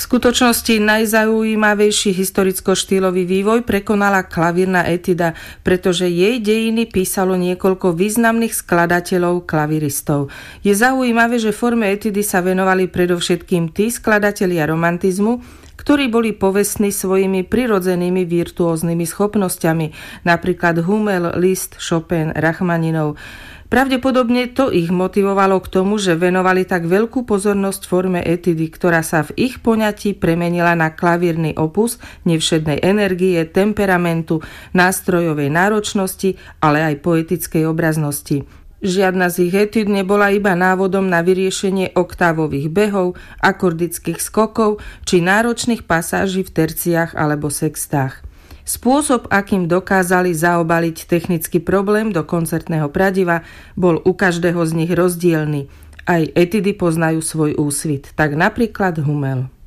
V skutočnosti najzaujímavejší historicko-štýlový vývoj prekonala klavírna etuda, pretože jej dejiny písalo niekoľko významných skladateľov klaviristov. Je zaujímavé, že forme etudy sa venovali predovšetkým tí skladatelia romantizmu, ktorí boli povestní svojimi prirodzenými virtuóznymi schopnosťami, napríklad Hummel, Liszt, Chopin, Rachmaninov. Pravdepodobne to ich motivovalo k tomu, že venovali tak veľkú pozornosť forme etudy, ktorá sa v ich poňatí premenila na klavírny opus nevšednej energie, temperamentu, nástrojovej náročnosti, ale aj poetickej obraznosti. Žiadna z ich etúd nebola iba návodom na vyriešenie oktávových behov, akordických skokov či náročných pasáží v terciách alebo sextách. Spôsob, akým dokázali zaobaliť technický problém do koncertného pradiva, bol u každého z nich rozdielny. Aj etudy poznajú svoj úsvit, tak napríklad Hummel.